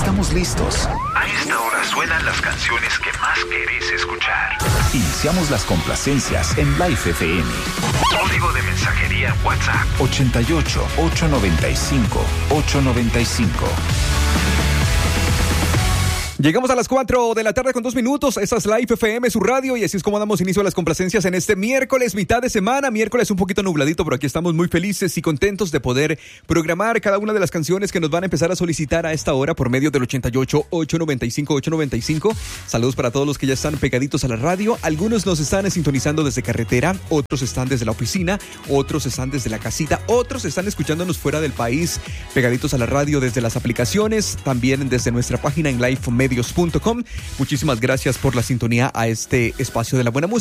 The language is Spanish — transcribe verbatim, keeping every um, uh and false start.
estamos listos. A esta hora suenan las canciones que más querés escuchar. Iniciamos las complacencias en Life F M. Código de mensajería WhatsApp. ochenta y ocho, ochocientos noventa y cinco, ochocientos noventa y cinco. Llegamos a las cuatro de la tarde con dos minutos. Esta es Life F M, su radio, y así es como damos inicio a las complacencias en este miércoles, mitad de semana. Miércoles un poquito nubladito, pero aquí estamos muy felices y contentos de poder programar cada una de las canciones que nos van a empezar a solicitar a esta hora por medio del ochenta y ocho, ochocientos noventa y cinco, ochocientos noventa y cinco. Saludos para todos los que ya están pegaditos a la radio. Algunos nos están sintonizando desde carretera, otros están desde la oficina, otros están desde la casita, otros están escuchándonos fuera del país, pegaditos a la radio desde las aplicaciones, también desde nuestra página en life medios punto com. Muchísimas gracias por la sintonía a este espacio de la buena música.